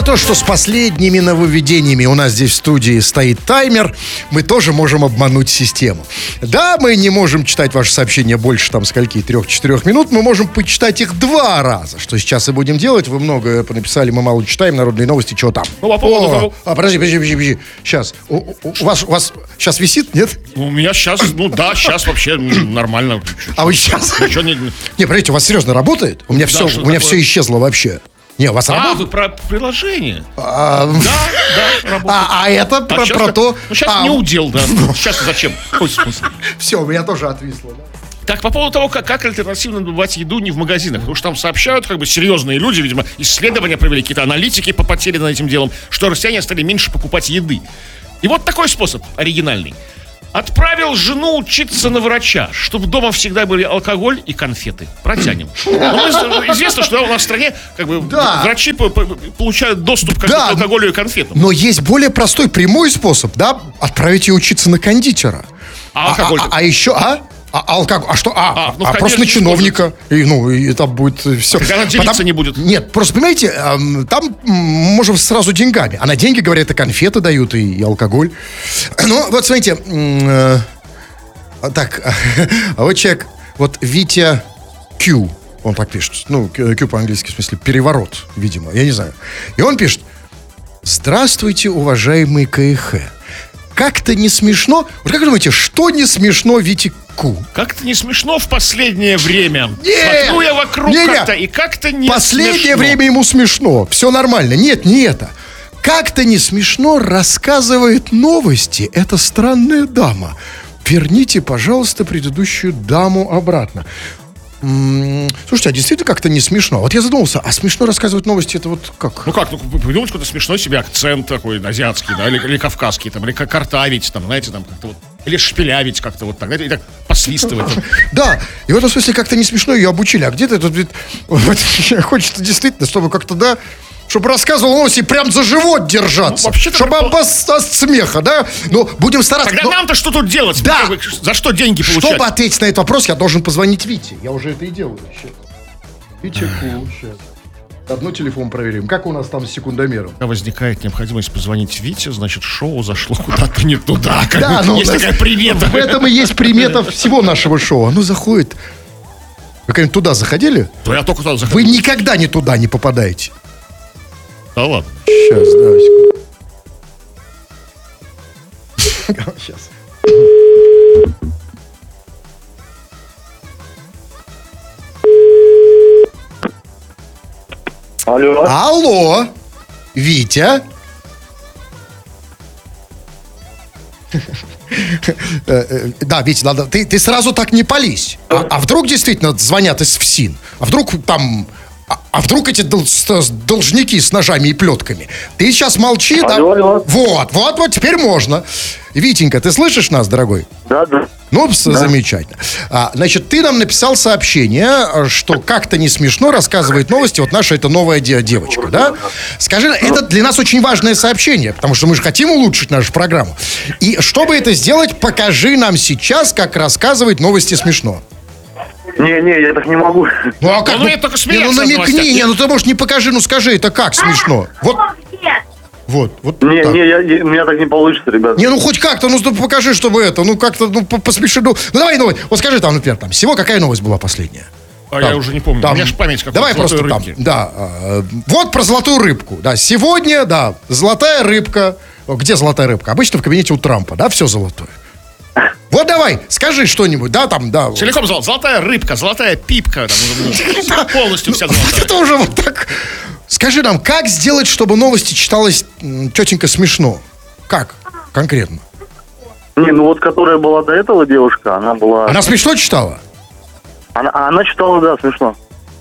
То, что с последними нововведениями у нас здесь в студии стоит таймер, мы тоже можем обмануть систему. Да, мы не можем читать ваши сообщения больше, там, скольки, 3-4 минут. Мы можем почитать их 2 раза, что сейчас и будем делать. Вы много написали, мы мало читаем, народные новости, чего там. Ну, по поводу... Подожди. Сейчас. У вас сейчас висит, нет? У меня сейчас, сейчас вообще нормально. А вы сейчас? Не, подождите, у вас серьезно работает? У меня все исчезло вообще. Не, у вас работает? Вы про приложение? Да, работает. Это про то... сейчас не удел, да. Сейчас зачем? Какой смысл? Все, у меня тоже отвисло, да. Так, по поводу того, как альтернативно добывать еду не в магазинах. Потому что там сообщают, серьезные люди, видимо, исследования провели, какие-то аналитики попотели над этим делом, что россияне стали меньше покупать еды. И вот такой способ оригинальный. Отправил жену учиться на врача, чтобы дома всегда были алкоголь и конфеты. Протянем. Известно, что у нас в стране врачи получают доступ к алкоголю и конфетам. Но есть более простой, прямой способ, да? Отправить ее учиться на кондитера. Алкоголь. Еще, просто на чиновника. И там будет все. Когда она делиться не будет. Нет, просто, понимаете, там можем сразу деньгами. А на деньги, говорят, и конфеты дают, и алкоголь. Ну, вот смотрите. Так, а вот человек, вот Витя Q, он так пишет. Q по-английски, в смысле, переворот, видимо, я не знаю. И он пишет: здравствуйте, уважаемый КХ. Как-то не смешно. Вот как вы думаете, что не смешно Витику? Как-то не смешно в последнее время. Нет! Смотрю я вокруг как-то, и как-то не последнее время ему смешно. Все нормально. Нет, не это. Как-то не смешно рассказывает новости эта странная дама. Верните, пожалуйста, предыдущую даму обратно. Слушайте, а действительно как-то не смешно. Вот я задумался, а смешно рассказывать новости, это вот как? Придумать какой-то смешной себе акцент такой азиатский, да, или кавказский, там, или картавить, там, знаете, там, как-то вот, или шпилявить как-то вот так, знаете, и так посвистывать. Да, и в этом смысле как-то не смешно ее обучили, а где-то тут хочется действительно, чтобы как-то, да, чтобы рассказывал новости, прям за живот держаться. Чтобы от смеха, да? Ну, будем стараться. Тогда нам-то что тут делать? Да. За что деньги получать? Чтобы ответить на этот вопрос, я должен позвонить Вите. Я уже это и делаю. Витя, сейчас. Одно телефон проверим. Как у нас там с секундомером? Когда возникает необходимость позвонить Вите, значит, шоу зашло куда-то не туда. Да, есть такая примета. В этом и есть примета всего нашего шоу. Оно заходит. Вы когда-нибудь туда заходили? Да, я только туда заходил. Вы никогда не туда не попадаете. Да ладно. Сейчас, да, секунду. Сейчас. Алло, Витя. Да, Витя, надо. Ты сразу так не пались. А вдруг действительно звонят из ФСИН? А вдруг там... А вдруг эти должники с ножами и плетками? Ты сейчас молчи, алло. Да? Вот, теперь можно. Витенька, ты слышишь нас, дорогой? Да. Ну, да. Замечательно. Значит, ты нам написал сообщение, что как-то не смешно рассказывает новости вот наша эта новая девочка, да? Скажи, это для нас очень важное сообщение, потому что мы же хотим улучшить нашу программу. И чтобы это сделать, покажи нам сейчас, как рассказывать новости смешно. Не, я так не могу. Ну, а как? Я только смеяться. Намекни, ты, может, не покажи, скажи, это как смешно? Вот. У меня так не получится, ребят. Хоть как-то, покажи, чтобы это, как-то, посмеши. Давай, вот скажи там, например, всего какая новость была последняя? Я уже не помню, у меня же память как давай просто рыбки. Вот про золотую рыбку, да, сегодня, да, золотая рыбка. Где золотая рыбка? Обычно в кабинете у Трампа, да, все золотое. Вот давай, скажи что-нибудь, да, там, да. Целиком золотая рыбка, золотая пипка, там, полностью вся золотая. Это уже вот так. Скажи нам, как сделать, чтобы новости читалось, тетенька, смешно? Как конкретно? Которая была до этого девушка, она была... Она смешно читала? Она читала, да, смешно.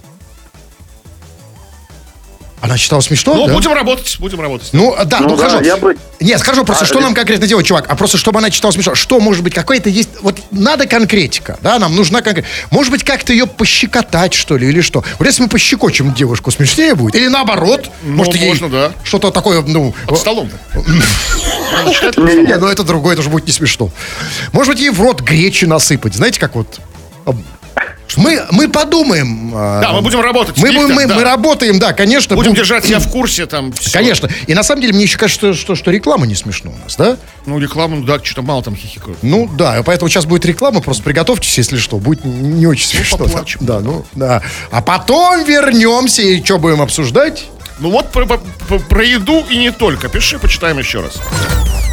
Она читала смешно, да? Будем работать. Хорошо. Нет, скажу просто, что нам конкретно делать, чувак. А просто, чтобы она читала смешно. Что, может быть, какое-то есть... Вот надо конкретика, да, нам нужна конкретика. Может быть, как-то ее пощекотать, что ли, или что? Вот если мы пощекочем девушку, смешнее будет? Или наоборот? Может, можно, да. Что-то такое, под столом. Не, это другое, это уже будет не смешно. Может быть, ей в рот гречи насыпать. Знаете, как вот... Мы подумаем. Да, мы будем работать. Мы работаем, да, конечно. Будем держать себя в курсе там. Все. Конечно. И на самом деле мне еще кажется, что реклама не смешно у нас, да? Ну, рекламу, да, что-то мало там хихикают. Ну, да, поэтому сейчас будет реклама, просто приготовьтесь, если что, будет не очень смешно. Поплачем. Да, да. А потом вернемся и что будем обсуждать? Ну вот про еду и не только. Пиши, почитаем еще раз.